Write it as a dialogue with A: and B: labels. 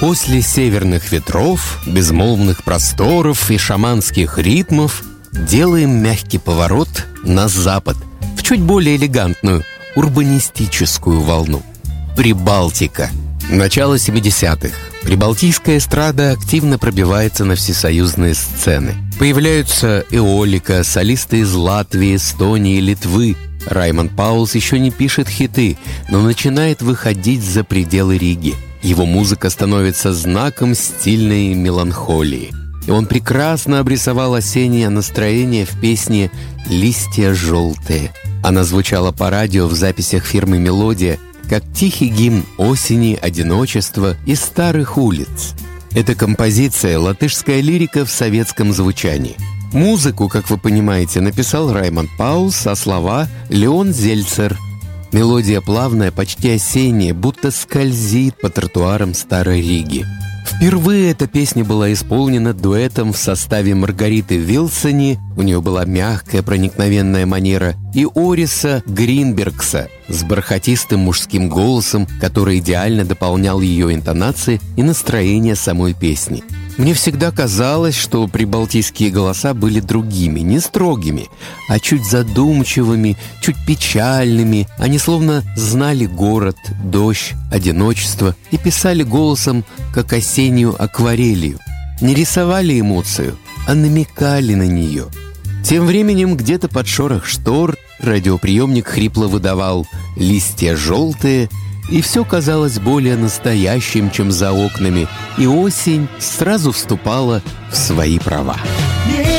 A: После северных ветров, безмолвных просторов и шаманских ритмов делаем мягкий поворот на запад, в чуть более элегантную урбанистическую волну. Прибалтика. Начало 70-х. Прибалтийская эстрада активно пробивается на всесоюзные сцены. Появляются Эолика, солисты из Латвии, Эстонии, Литвы. Раймонд Паулс еще не пишет хиты, но начинает выходить за пределы Риги. Его музыка становится знаком стильной меланхолии. И он прекрасно обрисовал осеннее настроение в песне «Листья желтые». Она звучала по радио в записях фирмы «Мелодия» как тихий гимн осени, одиночества и старых улиц. Эта композиция — латышская лирика в советском звучании. Музыку, как вы понимаете, написал Раймонд Паулс, а слова — Леон Зельцер. Мелодия плавная, почти осенняя, будто скользит по тротуарам Старой Риги. Впервые эта песня была исполнена дуэтом в составе Маргариты Вилсони, у нее была мягкая, проникновенная манера, и Ориса Гринбергса с бархатистым мужским голосом, который идеально дополнял ее интонации и настроение самой песни. Мне всегда казалось, что прибалтийские голоса были другими, не строгими, а чуть задумчивыми, чуть печальными. Они словно знали город, дождь, одиночество и писали голосом, как осеннюю акварелью. Не рисовали эмоцию, а намекали на нее. Тем временем где-то под шорох штор радиоприемник хрипло выдавал «Листья желтые», и все казалось более настоящим, чем за окнами, и осень сразу вступала в свои права.